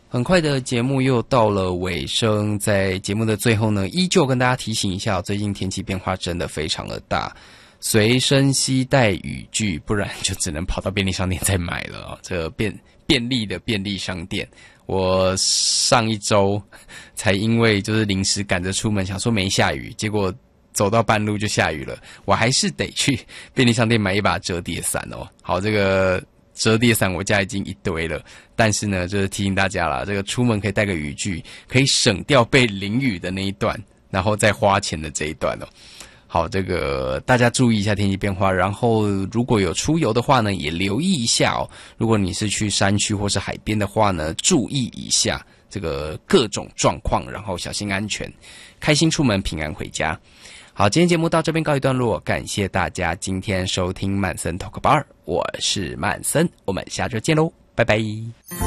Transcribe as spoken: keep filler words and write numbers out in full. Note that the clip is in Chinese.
很快的节目又到了尾声，在节目的最后呢，依旧跟大家提醒一下，最近天气变化真的非常的大，随身携带雨具，不然就只能跑到便利商店再买了啊。这个便便利的便利商店，我上一周才因为就是临时赶着出门，想说没下雨，结果走到半路就下雨了，我还是得去便利商店买一把折叠伞哦。好，这个折叠伞我家已经一堆了，但是呢，就是提醒大家啦，这个出门可以带个雨具，可以省掉被淋雨的那一段，然后再花钱的这一段哦。好，这个大家注意一下天气变化，然后如果有出游的话呢，也留意一下哦。如果你是去山区或是海边的话呢，注意一下这个各种状况，然后小心安全，开心出门，平安回家。好，今天节目到这边告一段落，感谢大家今天收听曼森 Talk Bar， 我是曼森，我们下周见喽，拜拜。